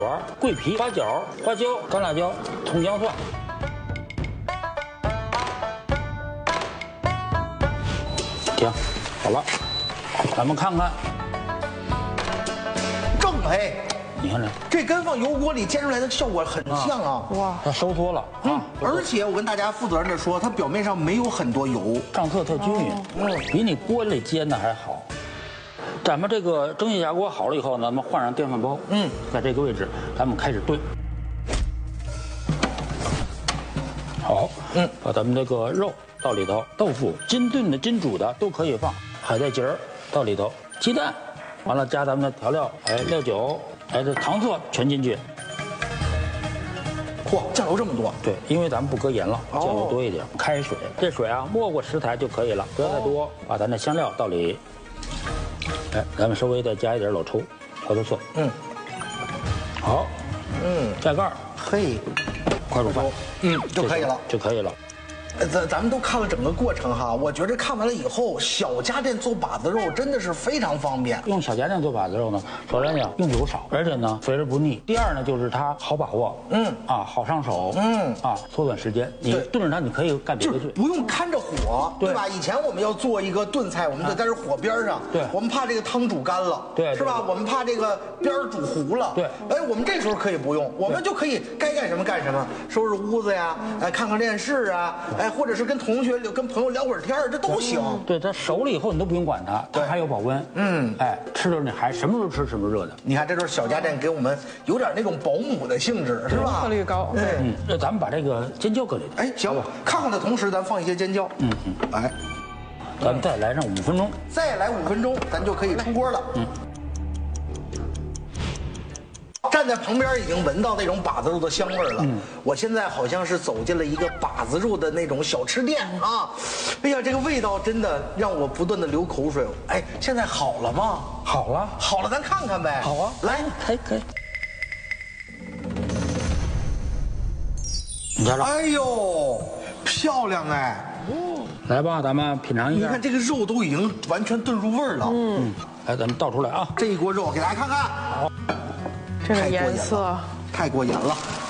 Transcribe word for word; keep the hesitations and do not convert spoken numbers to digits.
丸、桂皮、八角、花椒、干辣椒、葱姜蒜。行，好了，咱们看看， 正哎， 你看这， 这跟放油锅里煎出来的效果很像啊！哇， 它收缩了啊， 而且我跟大家负责任的说，它表面上没有很多油。 上色特均匀，嗯，比你锅里煎的还好。咱们这个蒸汽炸锅好了以后呢，咱们换上电饭煲，嗯，在这个位置，咱们开始炖。好，嗯，把咱们这个肉到里头，豆腐金炖的、金煮的都可以放，海带节儿到里头，鸡蛋，完了加咱们的调料，哎，料酒，哎，这糖醋全进去。 嚯，酱油这么多？ 对，因为咱们不搁盐了，酱油多一点。开水，这水啊没过食材就可以了，不要太多。把咱的香料倒里，哎，咱们稍微再加一点老抽、调头蒜。嗯，好，嗯，盖盖儿， 嘿， 快煮饭， 嗯，就可以了， 就可以了。 咱咱们都看了整个过程哈，我觉得看完了以后，小家电做把子肉真的是非常方便。 用小家电做把子肉呢，首先呢用油少，而且呢肥而不腻。第二呢就是它好把握，嗯啊好上手，嗯啊缩短时间。你炖着它，你可以干别的事， 不用看着火，对吧？以前我们要做一个炖菜，我们就在这火边上， 对， 我们怕这个汤煮干了， 对， 是吧？我们怕这个边煮糊了， 对。 哎，我们这时候可以不用，我们就可以该干什么干什么，收拾屋子呀，哎，看看电视啊，哎，或者是跟同学、跟朋友聊会儿天这都行。 对，它熟了以后你都不用管它，它还有保温。嗯，哎，吃的时候你还什么时候吃什么热的。 你看，这就是小家电给我们有点那种保姆的性质，是吧？ 效率高。 对， 嗯，那咱们把这个尖椒搁里头。 哎，行，看看的同时，咱放一些尖椒。嗯嗯，哎， 咱们再来上五分钟， 再来五分钟，咱就可以出锅了。嗯。站在旁边已经闻到那种把子肉的香味了。嗯，我现在好像是走进了一个把子肉的那种小吃店啊！哎呀，这个味道真的让我不断的流口水。哎，现在好了吗？ 好了， 好了，咱看看呗。 好啊， 来， 可以可以。你瞧瞧， 哎呦，漂亮哎！ 来吧，咱们品尝一下。 你看这个肉都已经完全炖入味儿了。嗯， 来，咱们倒出来啊！ 这一锅肉给大家看看。好。 这个颜色太过瘾了，